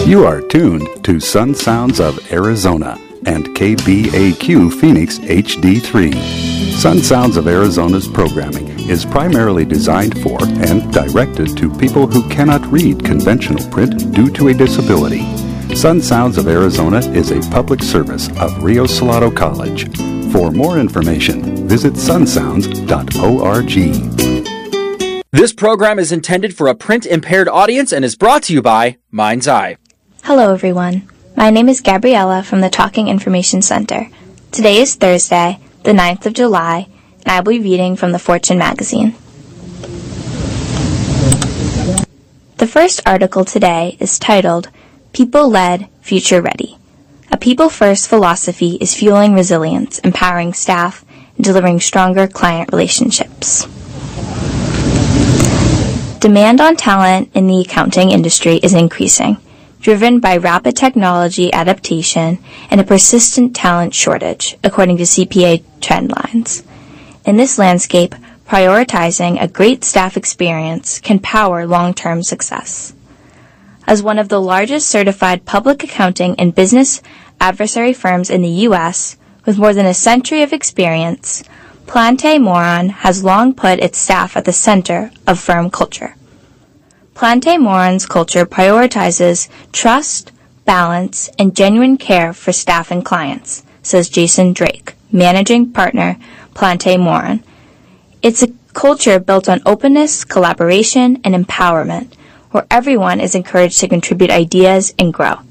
You are tuned to Sun Sounds of Arizona and KBAQ Phoenix HD3. Sun Sounds of Arizona's programming is primarily designed for and directed to people who cannot read conventional print due to a disability. Sun Sounds of Arizona is a public service of Rio Salado College. For more information, visit sunsounds.org. This program is intended for a print-impaired audience and is brought to you by Mind's Eye. Hello, everyone. My name is Gabriella from the Talking Information Center. Today is Thursday, the 9th of July, and I will be reading from the Fortune magazine. The first article today is titled, People-Led, Future-Ready. A people-first philosophy is fueling resilience, empowering staff, and delivering stronger client relationships. Demand on talent in the accounting industry is increasing, driven by rapid technology adaptation and a persistent talent shortage, according to CPA Trendlines. In this landscape, prioritizing a great staff experience can power long-term success. As one of the largest certified public accounting and business advisory firms in the U.S., with more than a century of experience, Plante Moran has long put its staff at the center of firm culture. Plante Moran's culture prioritizes trust, balance, and genuine care for staff and clients, says Jason Drake, managing partner, Plante Moran. It's a culture built on openness, collaboration, and empowerment, where everyone is encouraged to contribute ideas and grow.